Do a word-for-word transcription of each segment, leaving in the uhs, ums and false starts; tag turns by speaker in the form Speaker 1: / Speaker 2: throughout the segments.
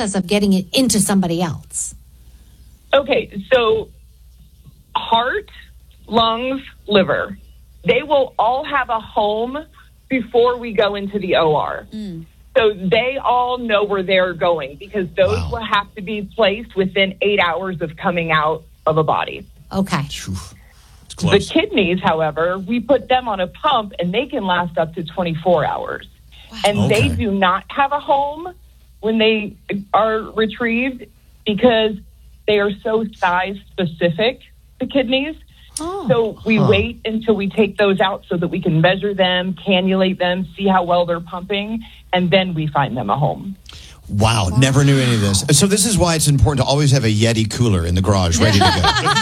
Speaker 1: process of getting it into somebody else?
Speaker 2: Okay, so heart, lungs, liver, they will all have a home before we go into the O R. Mm. So they all know where they're going because those wow. will have to be placed within eight hours of coming out of a body.
Speaker 1: Okay.
Speaker 2: The kidneys, however, we put them on a pump and they can last up to twenty-four hours. Wow. And okay. they do not have a home when they are retrieved because they are so size specific, the kidneys. Oh. So we huh. wait until we take those out so that we can measure them, cannulate them, see how well they're pumping, and then we find them a home.
Speaker 3: Wow, wow, never knew any of this. So this is why it's important to always have a Yeti cooler in the garage ready to go.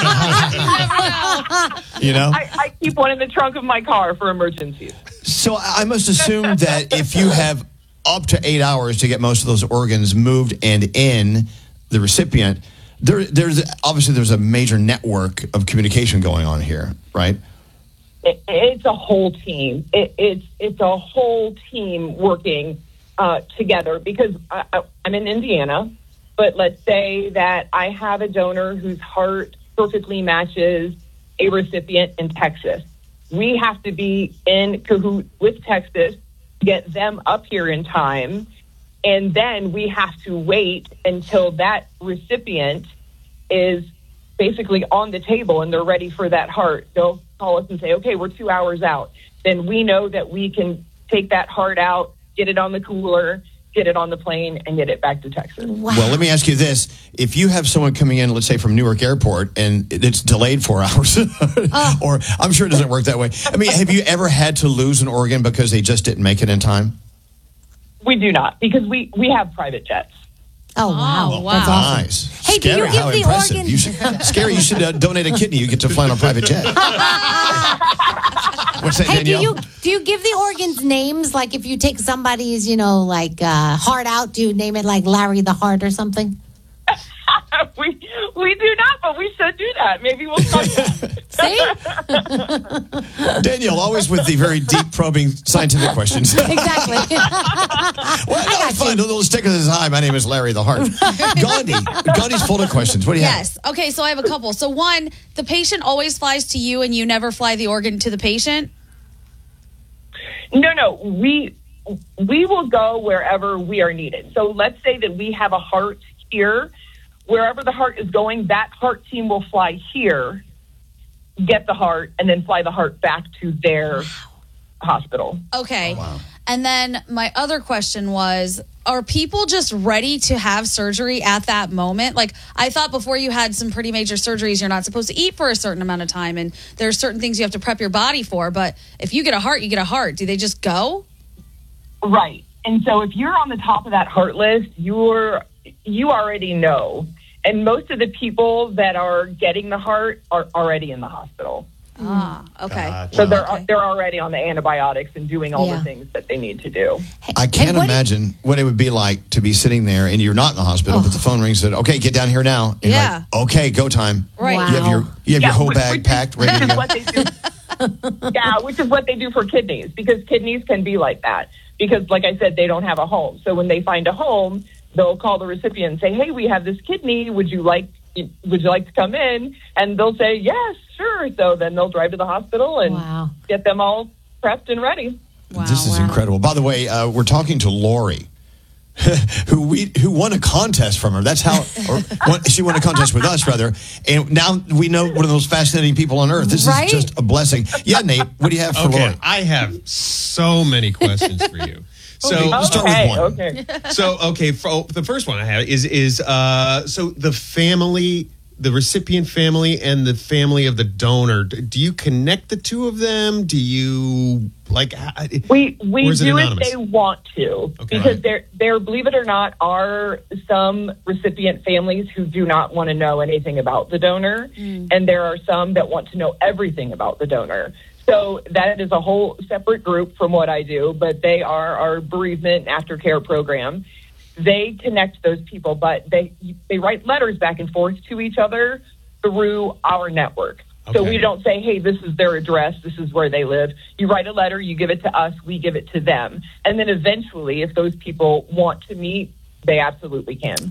Speaker 3: You know?
Speaker 2: I, I keep one in the trunk of my car for emergencies.
Speaker 3: So I must assume that if you have up to eight hours to get most of those organs moved and in the recipient, there, there's obviously there's a major network of communication going on here, right?
Speaker 2: It, it's a whole team. It, it's it's a whole team working uh, together because I, I, I'm in Indiana, but let's say that I have a donor whose heart perfectly matches a recipient in Texas. We have to be in cahoots with Texas, get them up here in time, and then we have to wait until that recipient is basically on the table and they're ready for that heart. They'll call us and say, okay, we're two hours out. Then we know that we can take that heart out, get it on the cooler, get it on the plane, and get it back to Texas.
Speaker 1: Wow.
Speaker 3: Well, let me ask you this. If you have someone coming in, let's say from Newark Airport, and it's delayed four hours, oh. or I'm sure it doesn't work that way. I mean, have you ever had to lose an organ because they just didn't make it in time?
Speaker 2: We do not, because we, we have private jets.
Speaker 1: Oh, wow.
Speaker 3: Oh,
Speaker 1: wow. That's awesome.
Speaker 3: Nice.
Speaker 1: Hey,
Speaker 3: Scary,
Speaker 1: do you give
Speaker 3: how
Speaker 1: the
Speaker 3: impressive.
Speaker 1: organ?
Speaker 3: You should, Scary, you should uh, donate a kidney. You get to fly on a private jet. What's that,
Speaker 1: hey,
Speaker 3: Danielle?
Speaker 1: do you do you give the organs names? Like if you take somebody's, you know, like uh, heart out, do you name it like Larry the Heart or something?
Speaker 2: we we do not, but we should do that. Maybe we'll start
Speaker 1: that.
Speaker 3: See? Danielle, always with the very deep, probing scientific questions.
Speaker 1: Exactly.
Speaker 3: Well, no, it's fine. A little sticker that says, hi, my name is Larry the Heart. Gandhi. Gandhi's full of questions. What do you
Speaker 4: yes. have? Yes. Okay, so I have a couple. So one, the patient always flies to you and you never fly the organ to the patient?
Speaker 2: No, no. We we will go wherever we are needed. So let's say that we have a heart here. Wherever the heart is going, that heart team will fly here, get the heart, and then fly the heart back to their wow. hospital.
Speaker 4: Okay.
Speaker 3: Oh, wow.
Speaker 4: And then my other question was, are people just ready to have surgery at that moment? Like, I thought before you had some pretty major surgeries, you're not supposed to eat for a certain amount of time, and there are certain things you have to prep your body for. But if you get a heart, you get a heart. Do they just go?
Speaker 2: Right. And so if you're on the top of that heart list, you're you already know. And most of the people that are getting the heart are already in the hospital.
Speaker 4: Ah, okay.
Speaker 3: Gotcha.
Speaker 2: So they're
Speaker 4: okay.
Speaker 2: they're already on the antibiotics and doing all
Speaker 1: yeah.
Speaker 2: the things that they need to do.
Speaker 3: I can't
Speaker 1: what
Speaker 3: imagine
Speaker 1: you,
Speaker 3: what it would be like to be sitting there and you're not in the hospital, oh. but the phone rings and said, okay, get down here now. And
Speaker 4: yeah.
Speaker 3: Like, okay, go time.
Speaker 4: Right.
Speaker 1: Wow.
Speaker 3: You have your, you have
Speaker 2: yeah,
Speaker 3: your whole
Speaker 2: which,
Speaker 3: bag
Speaker 2: which
Speaker 3: packed,
Speaker 2: is,
Speaker 3: ready to go.
Speaker 2: What they do. Yeah, which is what they do for kidneys, because kidneys can be like that. Because, like I said, they don't have a home. So when they find a home, they'll call the recipient and say, hey, we have this kidney. Would you like would you like to come in? And they'll say, yes, sure. So then they'll drive to the hospital and
Speaker 1: wow.
Speaker 2: get them all prepped and ready.
Speaker 1: Wow,
Speaker 3: this is
Speaker 1: wow.
Speaker 3: incredible. By the way, uh, we're talking to Lori, who we who won a contest from her. That's how or won, she won a contest with us, rather. And now we know one of those fascinating people on earth. This
Speaker 1: right?
Speaker 3: is just a blessing. Yeah, Nate, what do you have for
Speaker 5: okay,
Speaker 3: Lori?
Speaker 5: I have so many questions for you. So
Speaker 2: okay,
Speaker 3: let's start with one.
Speaker 2: Okay.
Speaker 5: So okay, for, the first one I have is is uh, so the family, the recipient family, and the family of the donor. Do you connect the two of them? Do you like?
Speaker 2: We we
Speaker 5: do
Speaker 2: it if they want to,
Speaker 5: okay.
Speaker 2: because
Speaker 5: Right.
Speaker 2: there there believe it or not are some recipient families who do not want to know anything about the donor, mm. and there are some that want to know everything about the donor. So that is a whole separate group from what I do, but they are our bereavement aftercare program. They connect those people, but they they write letters back and forth to each other through our network. Okay. So we don't say, hey, this is their address, this is where they live. You write a letter, you give it to us, we give it to them. And then eventually, if those people want to meet, they absolutely can.